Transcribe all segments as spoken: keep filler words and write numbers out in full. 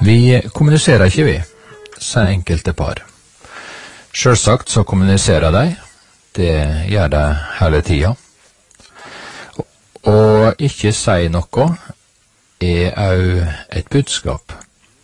Vi kommuniserer ikke vi, sier enkelte par. Selvsagt så kommuniserer de, det gjør de hele tida. Og ikke si noe er au et budskap.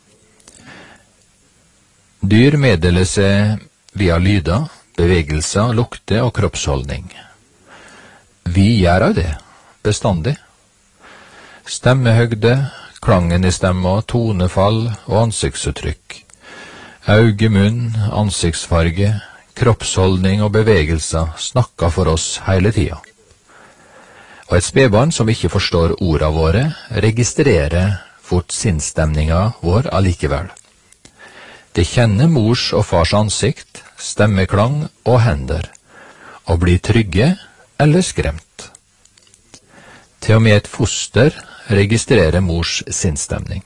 Dyr meddeler seg via lyder, bevegelser, lukter og kroppsholdning. Vi gjør av det, bestandig. Stemmehøgde, klangen i stemma, tonefall og ansiktsuttrykk. Auge, munn, ansiktsfarge, kroppsholdning og bevegelser snakker for oss hele tida. Og et spedbarn som ikke forstår ordene våre, registrerer fort sinnsstemninga vår allikevel. Det kjenner mors og fars ansikt, stemmeklang og hender, og blir trygge eller skremt. Til og med et foster registrerer mors sinnsstemning.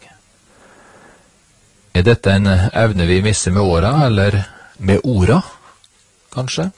Er dette en evne vi misser med åra, eller med orda, kanskje?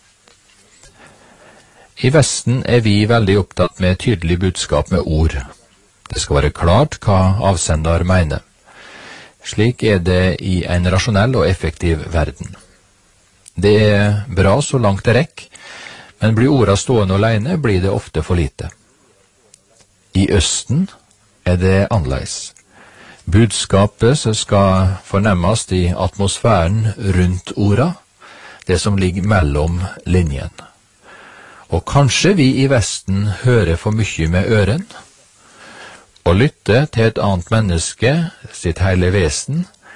I Vesten er vi veldig opptatt med tydelig budskap med ord. Det skal være klart hva avsender mener. Slik er det i en rasjonell og effektiv verden. Det er bra så langt det rekk, men blir orda stående alene, blir det ofte for lite. I Østen er det annerledes. Budskapet som skal fornemmes i atmosfæren rundt orda, det som ligger mellom linjen. Og kanskje vi i Vesten hører for mye med øren, og lytter til et annet menneske, sitt hele vesen,